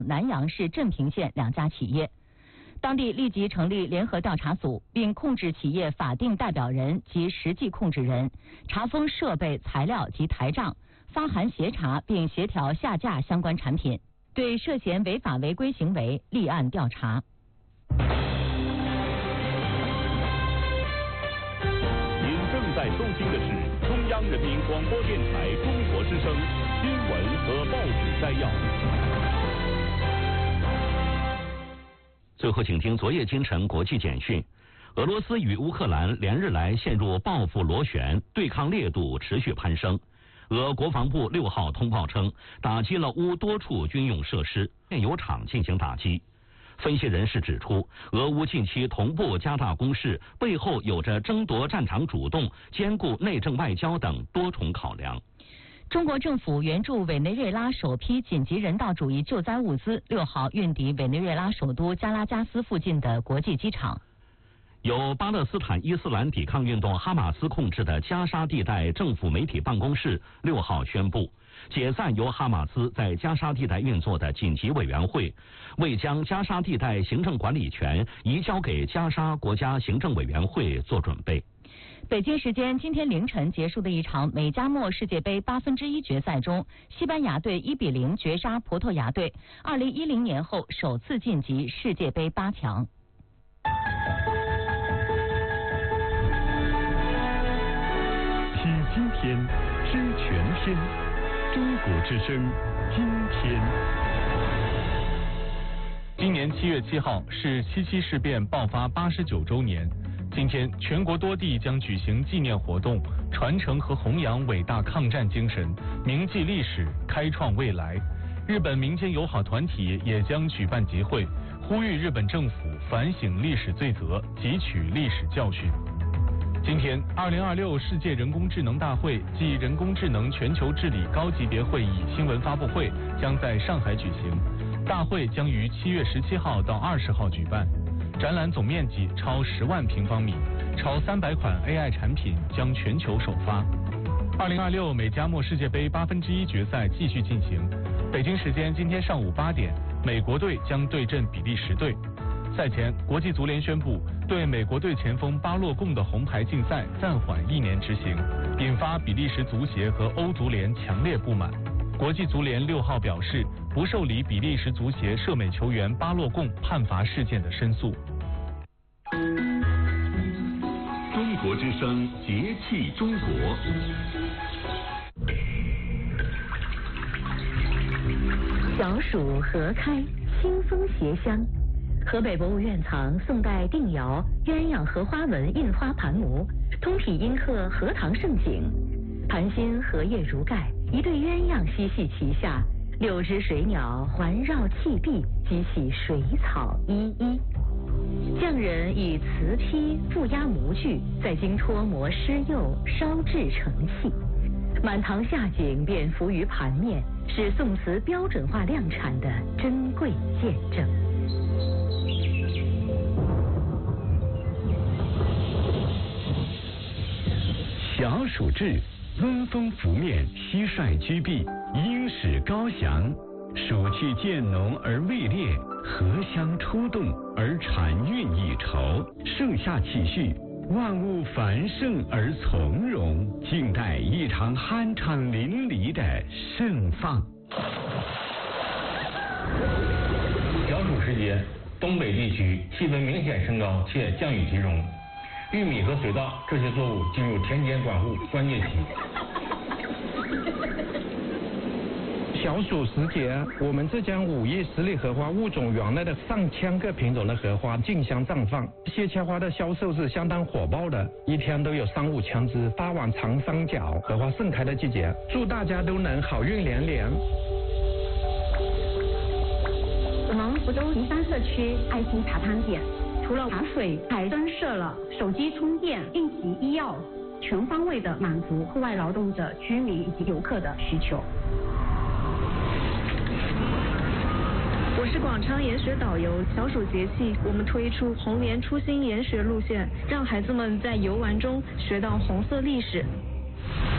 南阳市镇平县2家企业。当地立即成立联合调查组，并控制企业法定代表人及实际控制人，查封设备、材料及台账，发函协查并协调下架相关产品，对涉嫌违法违规行为立案调查。 您正在收听的是中央人民广播电台中国之声新闻和报纸摘要。最后，请听昨夜今晨国际简讯。俄罗斯与乌克兰连日来陷入报复螺旋，对抗烈度持续攀升。俄国防部6号通报称，打击了乌多处军用设施，炼油厂进行打击。分析人士指出，俄乌近期同步加大攻势，背后有着争夺战场主动、兼顾内政外交等多重考量。 中国政府援助委内瑞拉首批紧急人道主义救灾物资6号运抵委内瑞拉首都加拉加斯附近的国际机场。 由巴勒斯坦伊斯兰抵抗运动哈马斯控制的加沙地带政府媒体办公室6号宣布，解散由哈马斯在加沙地带运作的紧急委员会，为将加沙地带行政管理权移交给加沙国家行政委员会做准备。 北京时间今天凌晨结束的一场美加墨世界杯1/8决赛中，西班牙队1比0绝杀葡萄牙队，2010年后首次晋级世界杯8强。 听今天，知全天，中国之声，今天。 今年7月7号是7·7事变爆发89周年。今天，全国多地将举行纪念活动，传承和弘扬伟大抗战精神，铭记历史，开创未来。日本民间友好团体也将举办集会，呼吁日本政府反省历史罪责，汲取历史教训。今天，2026世界人工智能大会暨人工智能全球治理高级别会议新闻发布会将在上海举行，大会将于7月17号到20号举办。展览总面积超10万平方米，超300款 AI 产品将全球首发。2026美加墨世界杯1/8决赛继续进行。北京时间今天上午8点，美国队将对阵比利时队。赛前，国际足联宣布对美国队前锋巴洛贡的红牌禁赛暂缓1年执行，引发比利时足协和欧足联强烈不满。国际足联6号表示不受理比利时足协涉美球员巴洛贡判罚事件的申诉。 中国之声节气中国。 小暑荷开，清风携香。河北博物院藏宋代定窑鸳鸯荷花纹印花盘模，通体阴刻荷塘盛景。盘心荷叶如盖，一对鸳鸯嬉戏其下，6只水鸟环绕砌壁，激起水草依依。匠人以瓷坯覆压模具，再经脱模施釉烧制成器，满堂夏景便浮于盘面，是宋瓷标准化量产的珍贵见证。 小暑至，温风拂面，蟋蟀居避，鹰始高翔。暑气渐浓而未烈，荷香出动而禅韵已稠。盛夏气序，万物繁盛而从容，静待一场酣畅淋漓的盛放。 小暑时节，东北地区气温明显升高且降雨集中，玉米和水稻这些作物进入田间转户关键期。 小暑时节，我们浙江武义十里荷花物种园内的上千个品种的荷花竞相绽放，谢切花的销售是相当火爆的，一天都有3、5千只发往长三角，荷花盛开的季节。祝大家都能好运连连。 我们福州灵山社区爱心茶汤店，除了茶水，还增设了手机充电、应急医药，全方位的满足户外劳动者、居民以及游客的需求。 我是广昌研学导游，小暑节气，我们推出红莲初心研学路线，让孩子们在游玩中学到红色历史。